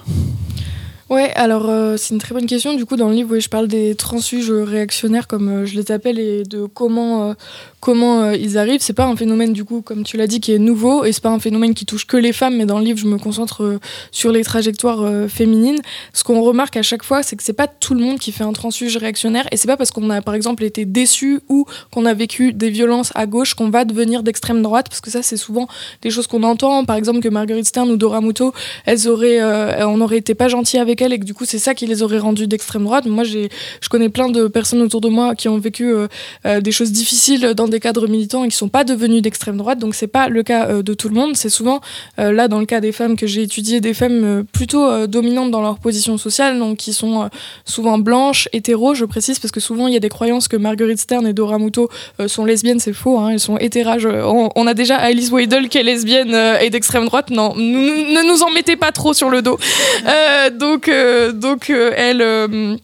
Ouais, alors euh, c'est une très bonne question. Du coup, dans le livre, oui, je parle des transfuges réactionnaires, comme euh, je les appelle, et de comment, euh, comment euh, ils arrivent. C'est pas un phénomène, du coup, comme tu l'as dit, qui est nouveau, et c'est pas un phénomène qui touche que les femmes, mais dans le livre, je me concentre euh, sur les trajectoires euh, féminines. Ce qu'on remarque à chaque fois, c'est que c'est pas tout le monde qui fait un transfuge réactionnaire, et c'est pas parce qu'on a, par exemple, été déçu ou qu'on a vécu des violences à gauche qu'on va devenir d'extrême droite, parce que ça, c'est souvent des choses qu'on entend. Par exemple, que Marguerite Stern ou Dora Muto, elles auraient, euh, on aurait été pas gentil avec elles, et que du coup c'est ça qui les aurait rendues d'extrême droite. Moi j'ai, je connais plein de personnes autour de moi qui ont vécu euh, euh, des choses difficiles dans des cadres militants et qui sont pas devenues d'extrême droite, donc c'est pas le cas euh, de tout le monde. C'est souvent euh, là dans le cas des femmes que j'ai étudiées, des femmes euh, plutôt euh, dominantes dans leur position sociale, donc qui sont euh, souvent blanches, hétéros, je précise, parce que souvent il y a des croyances que Marguerite Stern et Dora Muto euh, sont lesbiennes. C'est faux, hein, elles sont hétérages. On, on a déjà Alice Weidel qui est lesbienne euh, et d'extrême droite. Non, nous, ne nous en mettez pas trop sur le dos. Euh, donc euh, donc euh, elle euh,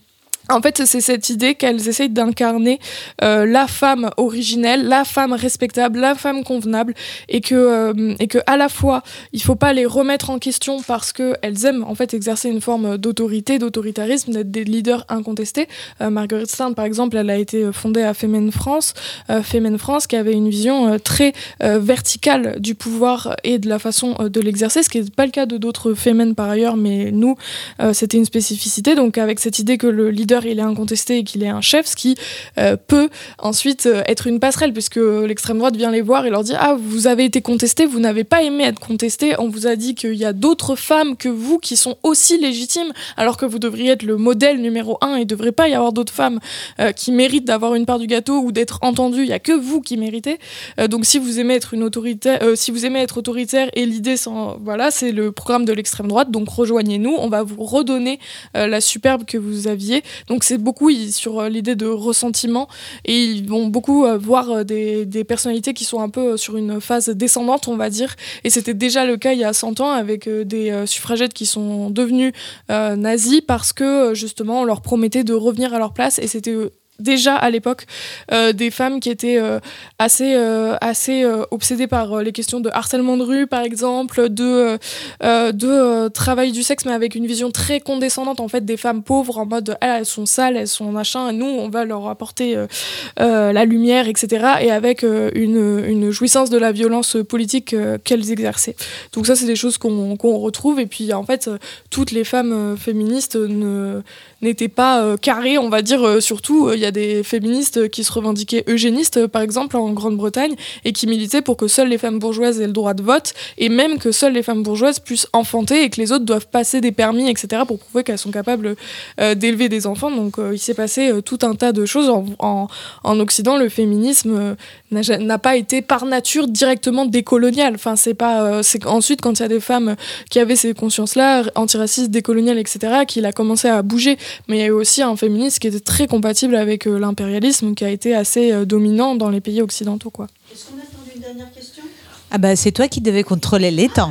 En fait, c'est cette idée qu'elles essayent d'incarner euh, la femme originelle, la femme respectable, la femme convenable, et que, euh, et que à la fois, il faut pas les remettre en question parce qu'elles aiment en fait exercer une forme d'autorité, d'autoritarisme, d'être des leaders incontestés. Euh, Marguerite Stein, par exemple, elle a été fondée à Femen France, euh, Femen France, qui avait une vision euh, très euh, verticale du pouvoir et de la façon euh, de l'exercer, ce qui n'est pas le cas de d'autres Femen par ailleurs, mais nous, euh, c'était une spécificité. Donc, avec cette idée que le leader il est incontesté et qu'il est un chef, ce qui euh, peut ensuite euh, être une passerelle, puisque l'extrême droite vient les voir et leur dit « Ah, vous avez été contesté, vous n'avez pas aimé être contesté, on vous a dit qu'il y a d'autres femmes que vous qui sont aussi légitimes, alors que vous devriez être le modèle numéro un, il ne devrait pas y avoir d'autres femmes euh, qui méritent d'avoir une part du gâteau ou d'être entendues, il n'y a que vous qui méritez. Euh, donc si vous aimez être une autoritaire, euh, si vous aimez être autoritaire et l'idée, sans, voilà, c'est le programme de l'extrême droite, donc rejoignez-nous, on va vous redonner euh, la superbe que vous aviez. » Donc c'est beaucoup sur l'idée de ressentiment et ils vont beaucoup voir des, des personnalités qui sont un peu sur une phase descendante, on va dire. Et c'était déjà le cas il y a cent ans avec des suffragettes qui sont devenues euh, nazis parce que justement on leur promettait de revenir à leur place et c'était déjà à l'époque euh, des femmes qui étaient euh, assez, euh, assez euh, obsédées par euh, les questions de harcèlement de rue par exemple, de, euh, de euh, travail du sexe mais avec une vision très condescendante en fait des femmes pauvres en mode ah, elles sont sales, elles sont machin et nous on va leur apporter euh, euh, la lumière etc et avec euh, une, une jouissance de la violence politique euh, qu'elles exerçaient. Donc ça c'est des choses qu'on, qu'on retrouve et puis en fait euh, toutes les femmes euh, féministes ne n'étaient pas euh, carrées, on va dire, euh, surtout, il euh, y a des féministes qui se revendiquaient eugénistes, euh, par exemple, en Grande-Bretagne, et qui militaient pour que seules les femmes bourgeoises aient le droit de vote, et même que seules les femmes bourgeoises puissent enfanter, et que les autres doivent passer des permis, et cetera, pour prouver qu'elles sont capables euh, d'élever des enfants. Donc euh, il s'est passé euh, tout un tas de choses. En, en, en Occident, le féminisme euh, n'a, n'a pas été par nature directement décolonial. Enfin, c'est pas, euh, c'est ensuite, quand il y a des femmes qui avaient ces consciences-là, antiracistes, décoloniales, et cetera, qu'il a commencé à bouger. Mais il y a eu aussi un féminisme qui était très compatible avec euh, l'impérialisme, qui a été assez euh, dominant dans les pays occidentaux, quoi. Est-ce qu'on a attendu une dernière question ? Ah bah c'est toi qui devais contrôler les temps.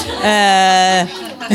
Euh...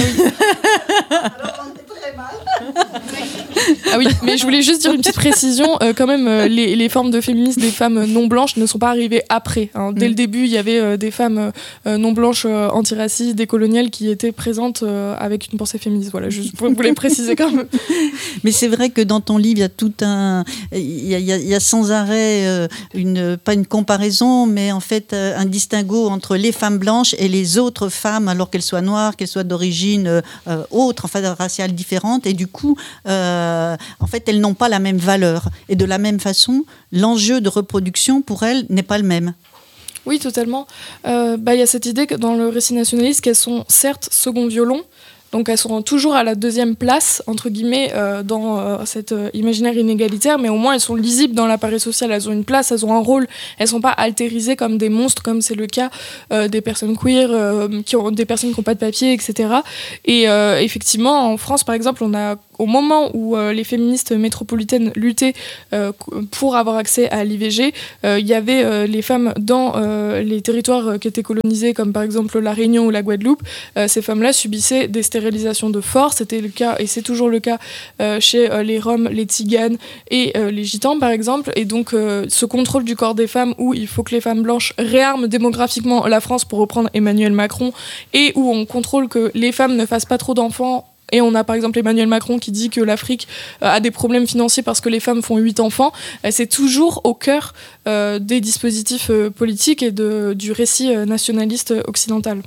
Alors on est très mal. Ah oui, mais je voulais juste dire une petite précision. Euh, quand même, euh, les, les formes de féminisme des femmes non blanches ne sont pas arrivées après. Hein. Dès mmh. le début, il y avait euh, des femmes euh, non blanches, euh, antiracistes, décoloniales qui étaient présentes euh, avec une pensée féministe. Voilà, je voulais préciser quand même. Mais c'est vrai que dans ton livre, il y a tout un, il y a, il y a, il y a sans arrêt euh, une, pas une comparaison, mais en fait euh, un distinguo entre les femmes blanches et les autres femmes, alors qu'elles soient noires, qu'elles soient d'origine euh, autre, enfin raciale différente, et du coup. Euh, en fait, elles n'ont pas la même valeur. Et de la même façon, l'enjeu de reproduction, pour elles, n'est pas le même. Oui, totalement. Euh, bah, y a cette idée que dans le récit nationaliste, qu'elles sont certes second violon, donc elles seront toujours à la deuxième place, entre guillemets, euh, dans euh, cet euh, imaginaire inégalitaire, mais au moins elles sont lisibles dans l'appareil social, elles ont une place, elles ont un rôle, elles ne sont pas altérisées comme des monstres, comme c'est le cas euh, des personnes queer, euh, qui ont, des personnes qui n'ont pas de papier, et cetera. Et euh, effectivement, en France, par exemple, on a, au moment où euh, les féministes métropolitaines luttaient euh, pour avoir accès à l'I V G, il euh, y avait euh, les femmes dans euh, les territoires qui étaient colonisés, comme par exemple la Réunion ou la Guadeloupe. Euh, ces femmes-là subissaient des stérilisation de force, c'était le cas et c'est toujours le cas euh, chez euh, les Roms, les Tziganes et euh, les Gitans par exemple, et donc euh, ce contrôle du corps des femmes où il faut que les femmes blanches réarment démographiquement la France pour reprendre Emmanuel Macron, et où on contrôle que les femmes ne fassent pas trop d'enfants. Et on a par exemple Emmanuel Macron qui dit que l'Afrique euh, a des problèmes financiers parce que les femmes font huit enfants. Euh, c'est toujours au cœur euh, des dispositifs euh, politiques et de, du récit euh, nationaliste occidental.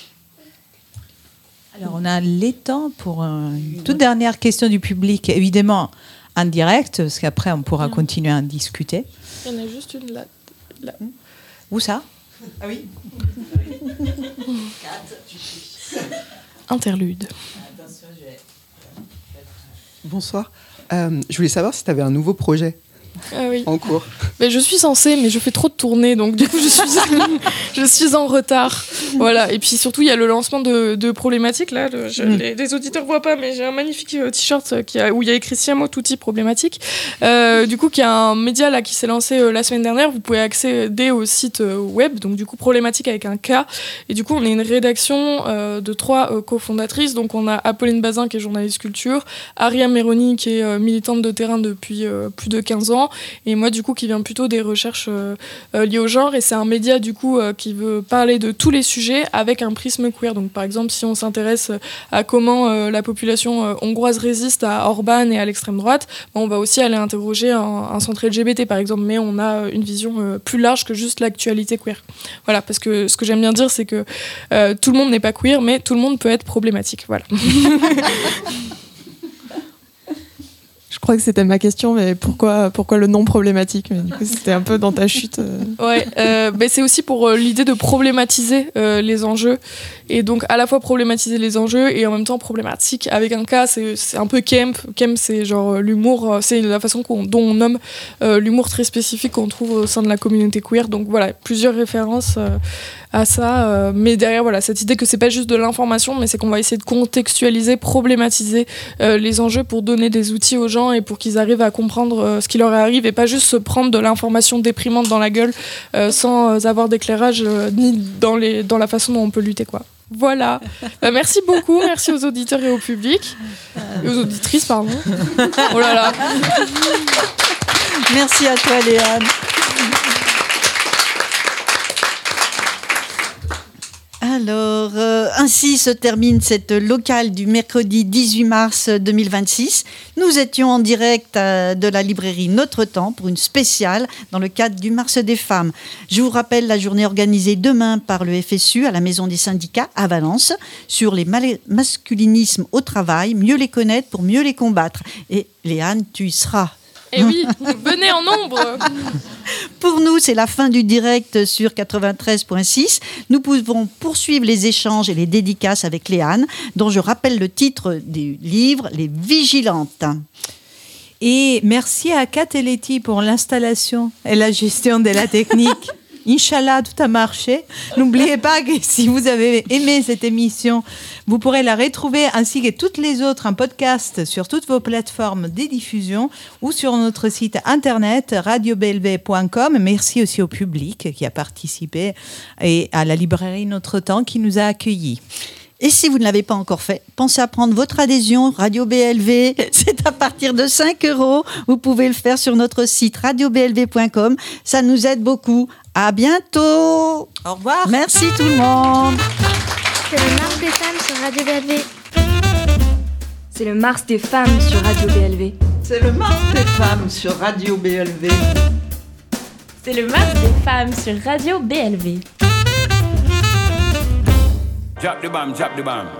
Alors, on a les temps pour une toute dernière question du public, évidemment en direct, parce qu'après, on pourra continuer à en discuter. Il y en a juste une là. là. Où ça ? Ah oui. Interlude. Bonsoir. Euh, je voulais savoir si tu avais un nouveau projet ah oui. en cours. Mais je suis censée, mais je fais trop de tournées, donc du coup je suis, je suis en retard. Voilà. Et puis surtout il y a le lancement de, de problématiques là. Le, je, mm. les, les auditeurs voient pas, mais j'ai un magnifique t-shirt qui a, où il y a écrit Siamo Tutti problématique. Euh, du coup, qui a un média là qui s'est lancé euh, la semaine dernière. Vous pouvez accéder au site euh, web, donc du coup problématique avec un K. Et du coup on est une rédaction euh, de trois euh, cofondatrices. Donc on a Apolline Bazin qui est journaliste culture, Aria Meroni qui est euh, militante de terrain depuis euh, plus de quinze ans, et moi du coup qui vient plutôt des recherches euh, euh, liées au genre. Et c'est un média du coup euh, qui veut parler de tous les sujets avec un prisme queer. Donc par exemple si on s'intéresse à comment euh, la population euh, hongroise résiste à Orban et à l'extrême droite, bon, on va aussi aller interroger un, un centre L G B T par exemple, mais on a une vision euh, plus large que juste l'actualité queer. Voilà, parce que ce que j'aime bien dire c'est que euh, tout le monde n'est pas queer, mais tout le monde peut être problématique. Voilà. Je crois que c'était ma question, mais pourquoi, pourquoi le nom problématique? Mais du coup, c'était un peu dans ta chute. Euh... Ouais, euh, bah c'est aussi pour euh, l'idée de problématiser euh, les enjeux, et donc à la fois problématiser les enjeux et en même temps problématique avec un cas. C'est, c'est un peu Kemp. Kemp, c'est genre l'humour, c'est la façon qu'on, dont on nomme euh, l'humour très spécifique qu'on trouve au sein de la communauté queer. Donc voilà, plusieurs références euh, à ça, euh, mais derrière voilà cette idée que c'est pas juste de l'information, mais c'est qu'on va essayer de contextualiser, problématiser euh, les enjeux pour donner des outils aux gens et pour qu'ils arrivent à comprendre euh, ce qui leur arrive, et pas juste se prendre de l'information déprimante dans la gueule euh, sans avoir d'éclairage euh, ni dans, les, dans la façon dont on peut lutter, quoi. Voilà. Bah, merci beaucoup, merci aux auditeurs et au public, et aux auditrices, pardon. Oh là là. Merci à toi, Léane. Alors, euh, ainsi se termine cette locale du mercredi dix-huit mars deux mille vingt-six. Nous étions en direct euh, de la librairie Notre Temps pour une spéciale dans le cadre du Mars des femmes. Je vous rappelle la journée organisée demain par le F S U à la Maison des syndicats à Valence sur les mal- masculinismes au travail, mieux les connaître pour mieux les combattre. Et Léane, tu y seras. Et oui, venez en nombre. Pour nous, c'est la fin du direct sur quatre-vingt-treize virgule six. Nous pouvons poursuivre les échanges et les dédicaces avec Léane, dont je rappelle le titre du livre, Les Vigilantes. Et merci à Kat et Letty pour l'installation et la gestion de la technique. Inch'Allah, tout a marché. N'oubliez pas que si vous avez aimé cette émission, vous pourrez la retrouver ainsi que toutes les autres en podcast sur toutes vos plateformes de diffusion ou sur notre site internet radio b l v point com. Merci aussi au public qui a participé et à la librairie Notre Temps qui nous a accueillis. Et si vous ne l'avez pas encore fait, pensez à prendre votre adhésion Radio B L V. C'est à partir de cinq euros. Vous pouvez le faire sur notre site radio b l v point com. Ça nous aide beaucoup. À bientôt. Au revoir. Merci tout le monde. C'est le Mars des femmes sur Radio B L V. C'est le Mars des femmes sur Radio B L V. C'est le Mars des femmes sur Radio B L V. C'est le Mars des femmes sur Radio B L V. Drop the bomb, drop the bomb.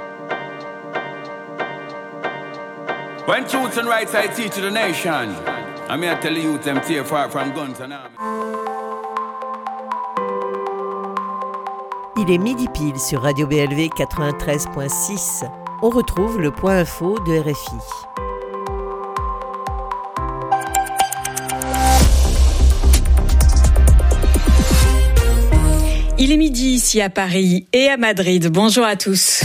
When truth and rights I teach to the nation, I may tell you them tear far from guns and arms. Il est midi pile sur Radio B L V quatre-vingt-treize virgule six. On retrouve le point info de R F I. Il est midi ici à Paris et à Madrid. Bonjour à tous.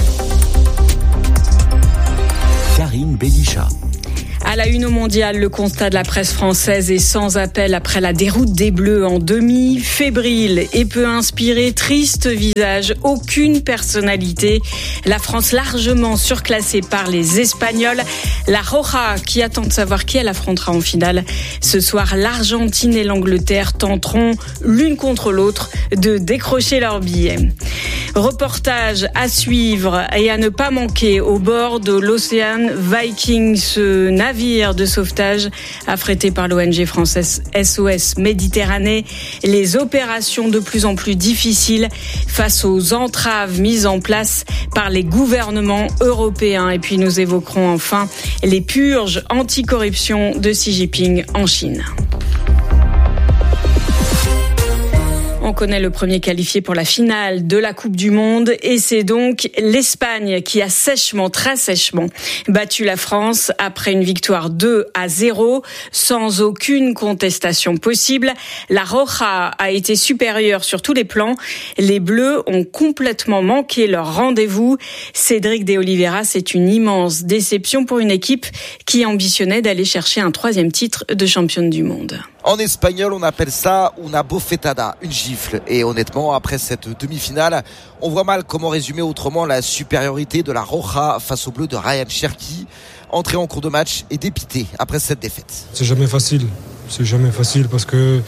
Karine Bélichat. À la une au mondial, le constat de la presse française est sans appel après la déroute des Bleus en demi. Fébrile et peu inspiré, triste visage, aucune personnalité. La France largement surclassée par les Espagnols. La Roja qui attend de savoir qui elle affrontera en finale. Ce soir, l'Argentine et l'Angleterre tenteront l'une contre l'autre de décrocher leurs billets. Reportage à suivre et à ne pas manquer au bord de l'Ocean Viking, ce navire de sauvetage affrété par l'O N G française S O S Méditerranée. Les opérations de plus en plus difficiles face aux entraves mises en place par les gouvernements européens. Et puis nous évoquerons enfin les purges anticorruption de Xi Jinping en Chine. On connaît le premier qualifié pour la finale de la Coupe du Monde et c'est donc l'Espagne qui a sèchement, très sèchement, battu la France après une victoire deux à zéro, sans aucune contestation possible. La Roja a été supérieure sur tous les plans. Les Bleus ont complètement manqué leur rendez-vous. Cédric de Oliveira, c'est une immense déception pour une équipe qui ambitionnait d'aller chercher un troisième titre de championne du monde. En espagnol, on appelle ça una bofetada, une gifle. Et honnêtement, après cette demi-finale, on voit mal comment résumer autrement la supériorité de la Roja face au bleu de Ryan Cherki. Entré en cours de match et dépité après cette défaite. C'est jamais facile, c'est jamais facile parce que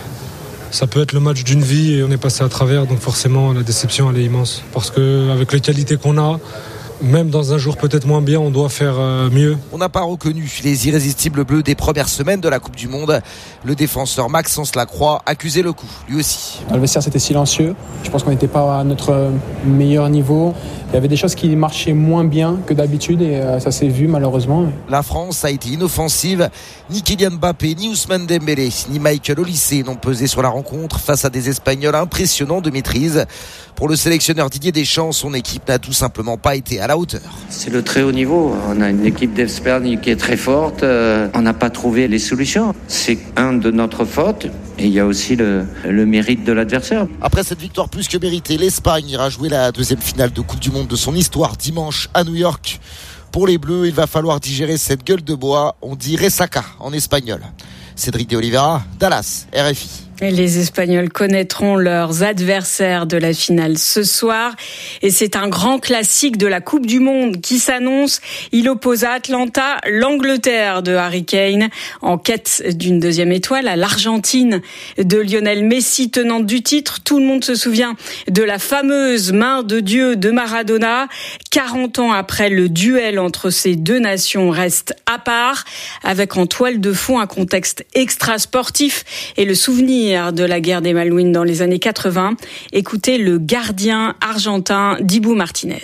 ça peut être le match d'une vie et on est passé à travers, donc forcément la déception elle est immense. Parce qu'avec les qualités qu'on a, même dans un jour peut-être moins bien, on doit faire mieux. On n'a pas reconnu les irrésistibles bleus des premières semaines de la Coupe du Monde. Le défenseur Maxence Lacroix accusait le coup, lui aussi. Dans le vestiaire, c'était silencieux. Je pense qu'on n'était pas à notre meilleur niveau. Il y avait des choses qui marchaient moins bien que d'habitude et ça s'est vu malheureusement. La France a été inoffensive. Ni Kylian Mbappé, ni Ousmane Dembélé, ni Michael Olise n'ont pesé sur la rencontre face à des Espagnols impressionnants de maîtrise. Pour le sélectionneur Didier Deschamps, son équipe n'a tout simplement pas été à la hauteur. C'est le très haut niveau. On a une équipe d'Espagne qui est très forte. On n'a pas trouvé les solutions. C'est un de notre faute. Et il y a aussi le, le mérite de l'adversaire. Après cette victoire plus que méritée, l'Espagne ira jouer la deuxième finale de Coupe du Monde de son histoire dimanche à New York. Pour les Bleus, il va falloir digérer cette gueule de bois. On dit ressaca en espagnol. Cédric de Oliveira, Dallas, R F I. Et les Espagnols connaîtront leurs adversaires de la finale ce soir. Et c'est un grand classique de la Coupe du Monde qui s'annonce. Il oppose à Atlanta l'Angleterre de Harry Kane en quête d'une deuxième étoile à l'Argentine de Lionel Messi, tenante du titre. Tout le monde se souvient de la fameuse main de Dieu de Maradona. quarante ans après, le duel entre ces deux nations reste à part, avec en toile de fond un contexte extra-sportif et le souvenir de la guerre des Malouines dans les années quatre-vingts. Écoutez le gardien argentin Dibu Martinez.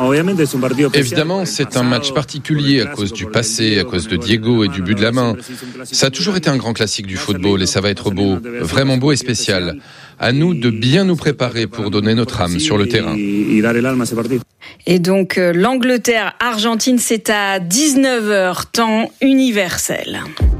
Évidemment, c'est un match particulier à cause du passé, à cause de Diego et du but de la main. Ça a toujours été un grand classique du football et ça va être beau, vraiment beau et spécial. À nous de bien nous préparer pour donner notre âme sur le terrain. Et donc euh, l'Angleterre-Argentine, c'est à dix-neuf heures, temps universel.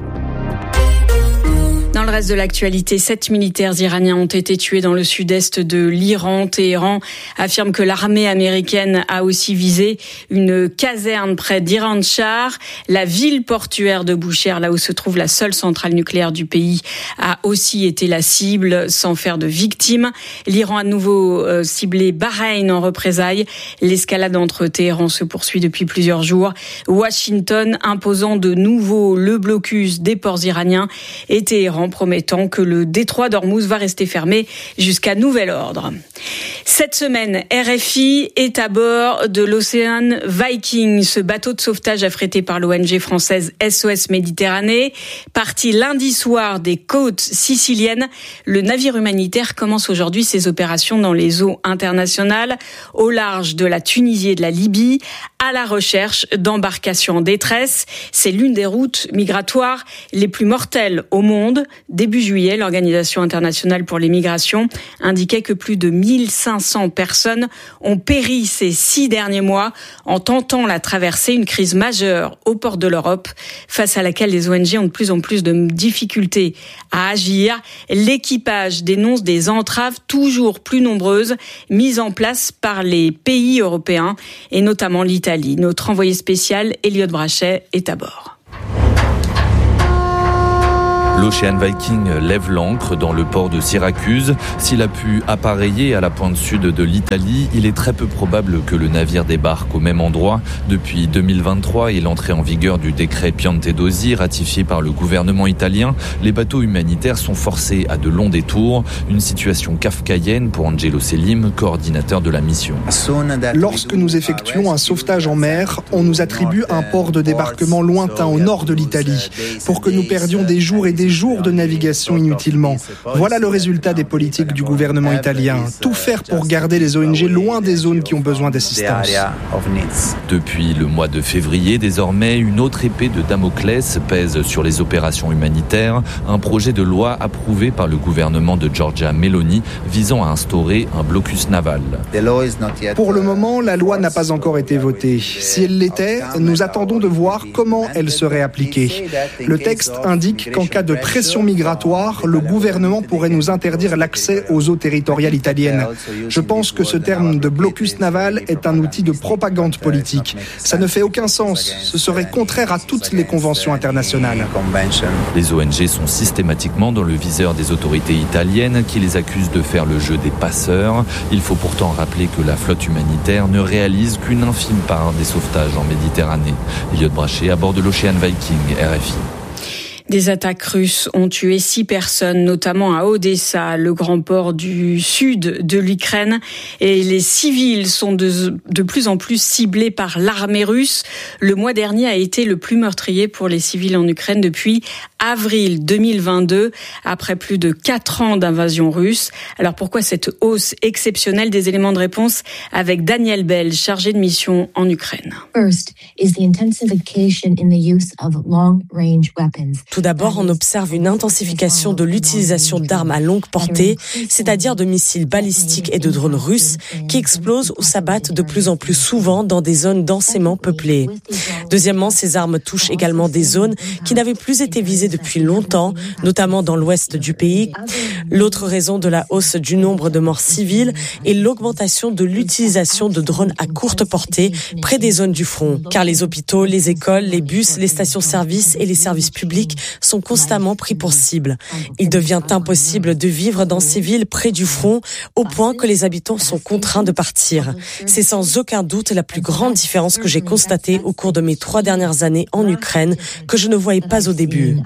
Dans le reste de l'actualité, sept militaires iraniens ont été tués dans le sud-est de l'Iran. Téhéran affirme que l'armée américaine a aussi visé une caserne près d'Iran-Shah. La ville portuaire de Boucher, là où se trouve la seule centrale nucléaire du pays, a aussi été la cible sans faire de victimes. L'Iran a de nouveau euh, ciblé Bahreïn en représailles. L'escalade entre Téhéran se poursuit depuis plusieurs jours. Washington imposant de nouveau le blocus des ports iraniens et Téhéran promettant que le détroit d'Ormuz va rester fermé jusqu'à nouvel ordre. Cette semaine, R F I est à bord de l'Ocean Viking, ce bateau de sauvetage affrété par l'O N G française S O S Méditerranée. Parti lundi soir des côtes siciliennes, le navire humanitaire commence aujourd'hui ses opérations dans les eaux internationales, au large de la Tunisie et de la Libye, à la recherche d'embarcations en détresse. C'est l'une des routes migratoires les plus mortelles au monde. Début juillet, l'Organisation internationale pour les migrations indiquait que plus de mille cinq cents personnes ont péri ces six derniers mois en tentant la traversée, une crise majeure au port de l'Europe, face à laquelle les O N G ont de plus en plus de difficultés à agir. L'équipage dénonce des entraves toujours plus nombreuses mises en place par les pays européens et notamment l'Italie. Notre envoyé spécial, Elliot Brachet, est à bord. L'Ocean Viking lève l'ancre dans le port de Syracuse. S'il a pu appareiller à la pointe sud de l'Italie, il est très peu probable que le navire débarque au même endroit. Depuis deux mille vingt-trois et l'entrée en vigueur du décret Piantedosi ratifié par le gouvernement italien, les bateaux humanitaires sont forcés à de longs détours. Une situation kafkaïenne pour Angelo Selim, coordinateur de la mission. Lorsque nous effectuons un sauvetage en mer, on nous attribue un port de débarquement lointain au nord de l'Italie pour que nous perdions des jours et des jours jours de navigation inutilement. Voilà le résultat des politiques du gouvernement italien. Tout faire pour garder les O N G loin des zones qui ont besoin d'assistance. Depuis le mois de février, désormais, une autre épée de Damoclès pèse sur les opérations humanitaires. Un projet de loi approuvé par le gouvernement de Giorgia Meloni visant à instaurer un blocus naval. Pour le moment, la loi n'a pas encore été votée. Si elle l'était, nous attendons de voir comment elle serait appliquée. Le texte indique qu'en cas de pression migratoire, le gouvernement pourrait nous interdire l'accès aux eaux territoriales italiennes. Je pense que ce terme de blocus naval est un outil de propagande politique. Ça ne fait aucun sens. Ce serait contraire à toutes les conventions internationales. Les O N G sont systématiquement dans le viseur des autorités italiennes qui les accusent de faire le jeu des passeurs. Il faut pourtant rappeler que la flotte humanitaire ne réalise qu'une infime part des sauvetages en Méditerranée. Elliot Brachet à bord de l'Ocean Viking, R F I. Des attaques russes ont tué six personnes, notamment à Odessa, le grand port du sud de l'Ukraine. Et les civils sont de, de plus en plus ciblés par l'armée russe. Le mois dernier a été le plus meurtrier pour les civils en Ukraine depuis avril deux mille vingt-deux, après plus de quatre ans d'invasion russe. Alors pourquoi cette hausse exceptionnelle? Des éléments de réponse avec Daniel Bell, chargé de mission en Ukraine. First is the intensification in the use of long-range weapons. Tout d'abord, on observe une intensification de l'utilisation d'armes à longue portée, c'est-à-dire de missiles balistiques et de drones russes qui explosent ou s'abattent de plus en plus souvent dans des zones densément peuplées. Deuxièmement, ces armes touchent également des zones qui n'avaient plus été visées depuis longtemps, notamment dans l'ouest du pays. L'autre raison de la hausse du nombre de morts civiles est l'augmentation de l'utilisation de drones à courte portée près des zones du front, car les hôpitaux, les écoles, les bus, les stations-service et les services publics sont constamment pris pour cible. Il devient impossible de vivre dans ces villes près du front, au point que les habitants sont contraints de partir. C'est sans aucun doute la plus grande différence que j'ai constatée au cours de mes trois dernières années en Ukraine, que je ne voyais pas au début.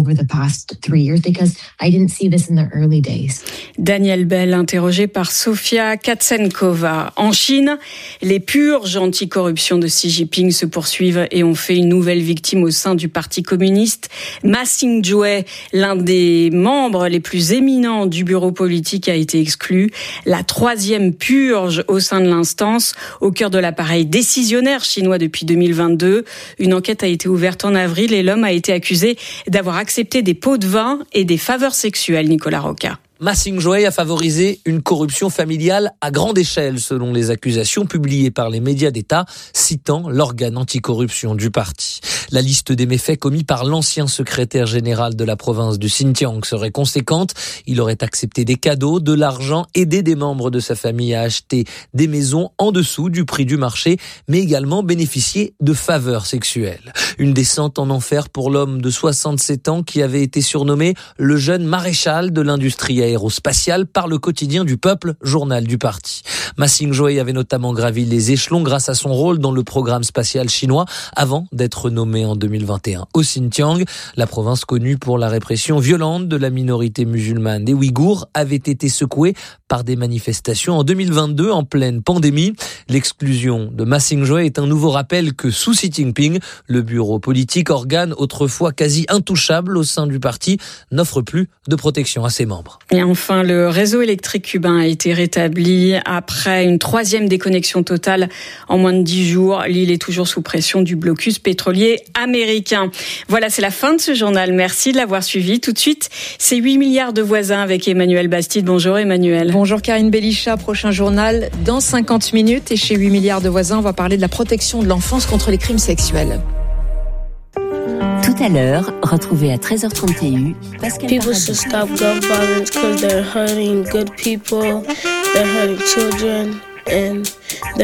Daniel Bell, interrogé par Sofia Katsenkova. En Chine, les purges anticorruption de Xi Jinping se poursuivent et ont fait une nouvelle victime au sein du Parti communiste. Ma Xingzhui, l'un des membres les plus éminents du bureau politique, a été exclu. La troisième purge au sein de l'instance, au cœur de l'appareil décisionnaire chinois depuis deux mille vingt-deux. Une enquête a été ouverte en avril et l'homme a été accusé d'avoir accepté des pots de vin et des faveurs sexuelles. Nicolas Roca. Ma Xingzhui a favorisé une corruption familiale à grande échelle, selon les accusations publiées par les médias d'État, citant l'organe anticorruption du parti. La liste des méfaits commis par l'ancien secrétaire général de la province du Xinjiang serait conséquente. Il aurait accepté des cadeaux, de l'argent, aidé des membres de sa famille à acheter des maisons en dessous du prix du marché, mais également bénéficié de faveurs sexuelles. Une descente en enfer pour l'homme de soixante-sept ans qui avait été surnommé le jeune maréchal de l'industrie aérospatiale par le quotidien du peuple, journal du parti. Ma Xingzhui avait notamment gravi les échelons grâce à son rôle dans le programme spatial chinois avant d'être nommé en deux mille vingt et un au Xinjiang. La province connue pour la répression violente de la minorité musulmane des Ouïghours avait été secouée par des manifestations en deux mille vingt-deux en pleine pandémie. L'exclusion de Ma Xingzhui est un nouveau rappel que sous Xi Jinping, le bureau politique, organe autrefois quasi intouchable au sein du parti, n'offre plus de protection à ses membres. Et enfin, le réseau électrique cubain a été rétabli après une troisième déconnexion totale en moins de dix jours. L'île est toujours sous pression du blocus pétrolier américain. Voilà, c'est la fin de ce journal. Merci de l'avoir suivi. Tout de suite, c'est huit milliards de voisins avec Emmanuel Bastide. Bonjour Emmanuel. Bonjour Karine Bélichat. Prochain journal dans cinquante minutes. Et chez huit milliards de voisins, on va parler de la protection de l'enfance contre les crimes sexuels. Tout à l'heure, retrouvez à treize heures trente et un Pascal People should stop gun violence because they're hurting good people, they're hurting children, and